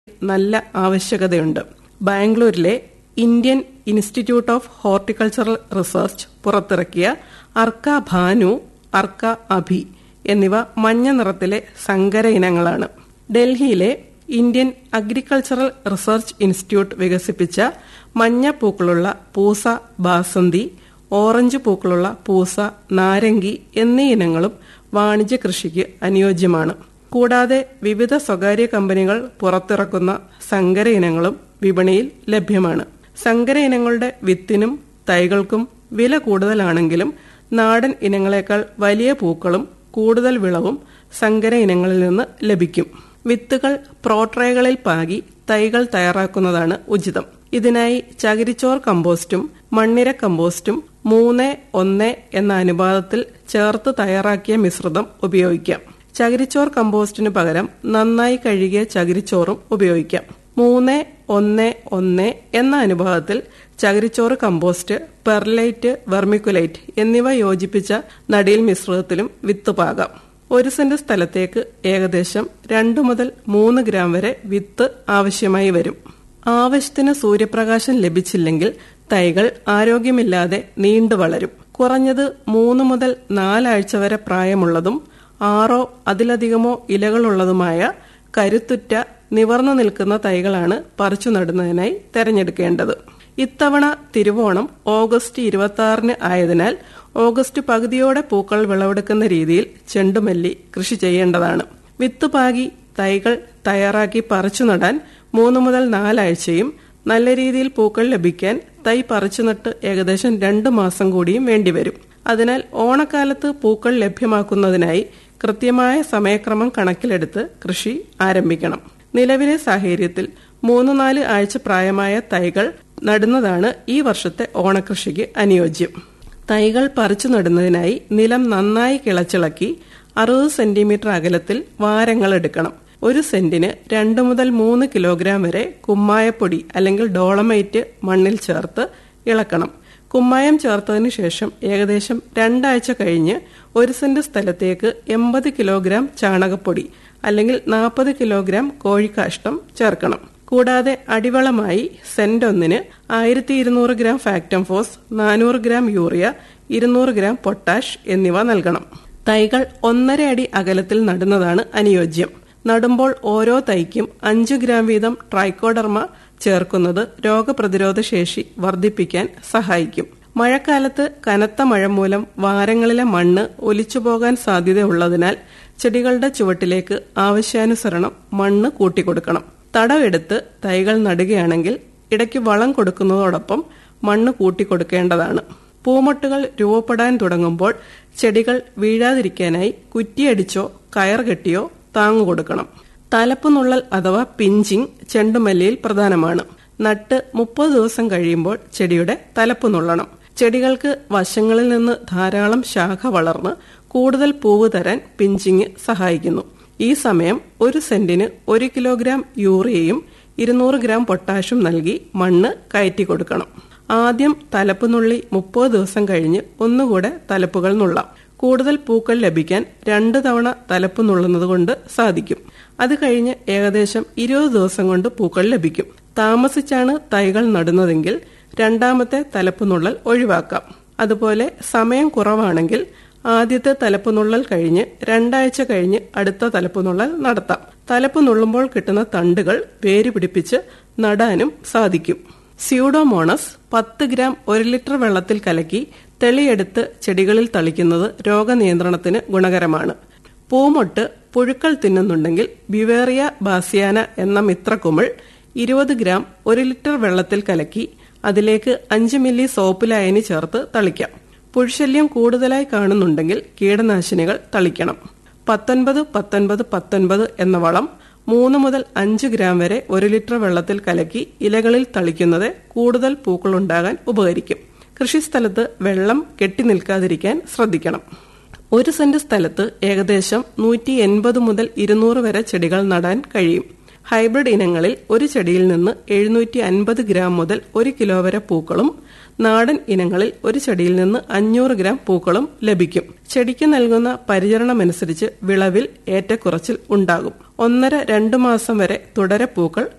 നല്ല ആവശ്യകതയുണ്ട്. ബാംഗ്ലൂരിലെ Indian institute of horticultural research പുറത്തിറക്കിയ അർക്ക ഭാനു, അർക്ക അഭി എന്നിവ മഞ്ഞ നിറത്തിലെ സങ്കര ഇനങ്ങളാണ്. ഡൽഹിയിലെ ഇന്ത്യൻ അഗ്രികൾച്ചറൽ റിസർച്ച് ഇൻസ്റ്റിറ്റ്യൂട്ട് വികസിപ്പിച്ച മഞ്ഞ പൂക്കളുള്ള പൂസ ബാസന്തി, ഓറഞ്ച് പൂക്കളുള്ള പൂസ നാരങ്ങി എന്നീ ഇനങ്ങളും വാണിജ്യ കൃഷിക്ക് അനുയോജ്യമാണ്. കൂടാതെ വിവിധ സ്വകാര്യ കമ്പനികൾ പുറത്തിറക്കുന്ന സങ്കര ഇനങ്ങളും വിപണിയിൽ ലഭ്യമാണ്. സങ്കര ഇനങ്ങളുടെ വിത്തിനും തൈകൾക്കും വില കൂടുതലാണെങ്കിലും നാടൻ ഇനങ്ങളെക്കാൾ വലിയ പൂക്കളും കൂടുതൽ വിളവും സങ്കര ഇനങ്ങളിൽ നിന്ന് ലഭിക്കും. വിത്തുകൾ പ്രോട്രേകളിൽ പാകി തൈകൾ തയ്യാറാക്കുന്നതാണ് ഉചിതം. ഇതിനായി ചകിരിച്ചോർ കമ്പോസ്റ്റും മണ്ണിര കമ്പോസ്റ്റും 3:1 എന്ന അനുപാതത്തിൽ ചേർത്ത് തയ്യാറാക്കിയ മിശ്രിതം ഉപയോഗിക്കാം. ചകിരിച്ചോർ കമ്പോസ്റ്റിന് പകരം നന്നായി കഴുകിയ ചകിരിച്ചോറും ഉപയോഗിക്കാം. 3:1:1 എന്ന അനുപാതത്തിൽ ചകിരിച്ചോറ് കമ്പോസ്റ്റ്, പെർലൈറ്റ്, വെർമിക്കുലൈറ്റ് എന്നിവ യോജിപ്പിച്ച നടീൽ മിശ്രിതത്തിലും വിത്ത് പാകാം. 1 സെന്റ് സ്ഥലത്തേക്ക് ഏകദേശം 2 മുതൽ 3 ഗ്രാം വരെ വിത്ത് ആവശ്യമായി വരും. ആവശ്യത്തിന് സൂര്യപ്രകാശം ലഭിച്ചില്ലെങ്കിൽ തൈകൾ ആരോഗ്യമില്ലാതെ നീണ്ടു വളരും. കുറഞ്ഞത് 3 മുതൽ 4 ആഴ്ച വരെ പ്രായമുള്ളതും 6 അതിലധികമോ ഇലകളുള്ളതുമായ കരുത്തുറ്റ നിവർന്നു നിൽക്കുന്ന തൈകളാണ് പറിച്ചു നടുന്നതിനായി തെരഞ്ഞെടുക്കേണ്ടത്. ഇത്തവണ തിരുവോണം ഓഗസ്റ്റ് 26 ആയതിനാൽ ഓഗസ്റ്റ് പകുതിയോടെ പൂക്കൾ വിളവെടുക്കുന്ന രീതിയിൽ ചെണ്ടുമല്ലി കൃഷി ചെയ്യേണ്ടതാണ്. വിത്ത് പാകി തൈകൾ തയ്യാറാക്കി പറിച്ചു നടാൻ 3 മുതൽ 4 ആഴ്ചയും നല്ല രീതിയിൽ പൂക്കൾ ലഭിക്കാൻ തൈ പറിച്ചു നട്ട് ഏകദേശം 2 മാസം കൂടിയും വേണ്ടിവരും. അതിനാൽ ഓണക്കാലത്ത് പൂക്കൾ ലഭ്യമാക്കുന്നതിനായി കൃത്യമായ സമയക്രമം കണക്കിലെടുത്ത് കൃഷി ആരംഭിക്കണം. നിലവിലെ സാഹചര്യത്തിൽ 3-4 ആഴ്ച പ്രായമായ തൈകൾ നടുന്നതാണ് ഈ വർഷത്തെ ഓണക്കൃഷിക്ക് അനുയോജ്യം. തൈകൾ പറിച്ചു നടുന്നതിനായി നിലം നന്നായി കിളച്ചിളക്കി 60 സെന്റിമീറ്റർ അകലത്തിൽ വാരങ്ങൾ എടുക്കണം. 1 സെന്റിന് 2 മുതൽ 3 കിലോഗ്രാം വരെ കുമ്മായപ്പൊടി അല്ലെങ്കിൽ ഡോളമൈറ്റ് മണ്ണിൽ ചേർത്ത് ഇളക്കണം. കുമ്മായം ചേർത്തതിനു ശേഷം ഏകദേശം 2 ആഴ്ച കഴിഞ്ഞ് 1 സെന്റ് സ്ഥലത്തേക്ക് 80 കിലോഗ്രാം ചാണകപ്പൊടി അല്ലെങ്കിൽ 40 കിലോഗ്രാം കോഴിക്കാഷ്ടം ചേർക്കണം. കൂടാതെ അടിവളമായി saint 1-ന് 1200 gram Factamfos, 400 gram urea, 200 gram potash എന്നിവ നൽകണം. തൈകൾ 1.5 അടി അകലത്തിൽ നടുന്നതാണ് അനുയോജ്യം. നടുമ്പോൾ ഓരോ തൈക്കും 5 ഗ്രാം വീതം ട്രൈക്കോഡർമ ചേർക്കുന്നത് രോഗപ്രതിരോധ ശേഷി വർദ്ധിപ്പിക്കാൻ സഹായിക്കും. മഴക്കാലത്ത് കനത്ത മഴ മൂലം വാരങ്ങളിലെ മണ്ണ് ഒലിച്ചുപോകാൻ സാധ്യതയുള്ളതിനാൽ ചെടികളുടെ ചുവട്ടിലേക്ക് ആവശ്യാനുസരണം മണ്ണ് കൂട്ടിക്കൊടുക്കണം. തടവെടുത്ത് തൈകൾ നടുകയാണെങ്കിൽ ഇടയ്ക്ക് വളം കൊടുക്കുന്നതോടൊപ്പം മണ്ണ് കൂട്ടിക്കൊടുക്കേണ്ടതാണ്. പൂമൊട്ടുകൾ രൂപപ്പെടാൻ തുടങ്ങുമ്പോൾ ചെടികൾ വീഴാതിരിക്കാനായി കുറ്റിയടിച്ചോ കയർ കെട്ടിയോ താങ്ങുകൊടുക്കണം. തലപ്പുനുള്ളൽ അഥവാ പിഞ്ചിങ് ചെണ്ടുമല്ലിയിൽ പ്രധാനമാണ്. നട്ട് 30 ദിവസം കഴിയുമ്പോൾ ചെടിയുടെ തലപ്പുനുള്ളണം. ചെടികൾക്ക് വശങ്ങളിൽ നിന്ന് ധാരാളം ശാഖ വളർന്ന് കൂടുതൽ പൂവ് തരാൻ പിഞ്ചിങ് സഹായിക്കുന്നു. ഈ സമയം 1 സെന്റിന് 1 കിലോഗ്രാം യൂറിയയും 200 ഗ്രാം പൊട്ടാഷും നൽകി മണ്ണ് കയറ്റി കൊടുക്കണം. ആദ്യം തലപ്പ് നുള്ളി 30 ദിവസം കഴിഞ്ഞ് ഒന്നുകൂടെ തലപ്പുകൾ നുള്ളാം. കൂടുതൽ പൂക്കൾ ലഭിക്കാൻ 2 തവണ തലപ്പ് നുള്ളുന്നത് കൊണ്ട് സാധിക്കും. അത് കഴിഞ്ഞ് ഏകദേശം 20 ദിവസം കൊണ്ട് പൂക്കൾ ലഭിക്കും. താമസിച്ചാണ് തൈകൾ നടുന്നതെങ്കിൽ 2ാമത്തെ തലപ്പ് നുള്ളൽ ഒഴിവാക്കാം. അതുപോലെ സമയം കുറവാണെങ്കിൽ ആദ്യത്തെ തലപ്പ് നുള്ളൽ കഴിഞ്ഞ് 2 ആഴ്ച കഴിഞ്ഞ് അടുത്ത തലപ്പ് നുള്ളൽ നടത്താം. തലപ്പ് നുള്ളുമ്പോൾ കിട്ടുന്ന തണ്ടുകൾ വേര് പിടിപ്പിച്ച് നടാനും സാധിക്കും. സ്യൂഡോമോണസ് 10 ഗ്രാം 1 ലിറ്റർ വെള്ളത്തിൽ കലക്കി തെളിയെടുത്ത് ചെടികളിൽ തളിക്കുന്നത് രോഗനിയന്ത്രണത്തിന് ഗുണകരമാണ്. പൂമൊട്ട് പുഴുക്കൾ തിന്നുന്നുണ്ടെങ്കിൽ ബിവേറിയ ബാസിയാന എന്ന മിത്രക്കുമിൾ 20 ഗ്രാം 1 ലിറ്റർ വെള്ളത്തിൽ കലക്കി അതിലേക്ക് 5 മില്ലി സോപ്പ് ലായനി ചേർത്ത് തളിക്കാം. പുഴുശല്യം കൂടുതലായി കാണുന്നുണ്ടെങ്കിൽ കീടനാശിനികൾ തളിക്കണം. 19-19-19 എന്ന വളം 3 മുതൽ 5 ഗ്രാം വരെ 1 ലിറ്റർ വെള്ളത്തിൽ കലക്കി ഇലകളിൽ തളിക്കുന്നത് കൂടുതൽ പൂക്കളുണ്ടാകാൻ ഉപകരിക്കും. കൃഷിസ്ഥലത്ത് വെള്ളം കെട്ടി നിൽക്കാതിരിക്കാൻ ശ്രദ്ധിക്കണം. 1 സെന്റ് സ്ഥലത്ത് ഏകദേശം 180 മുതൽ 200 വരെ ചെടികൾ നടാൻ കഴിയും. ഹൈബ്രിഡ് ഇനങ്ങളിൽ ഒരു ചെടിയിൽ നിന്ന് 750 ഗ്രാം മുതൽ 1 കിലോ വരെ പൂക്കളും നാടൻ ഇനങ്ങളിൽ ഒരു ചെടിയിൽ നിന്ന് 500 ഗ്രാം പൂക്കളും ലഭിക്കും. ചെടിക്ക് നൽകുന്ന പരിചരണമനുസരിച്ച് വിളവിൽ ഏറ്റക്കുറച്ചിൽ ഉണ്ടാകും. 1.5-2 മാസം വരെ തുടരെ പൂക്കൾ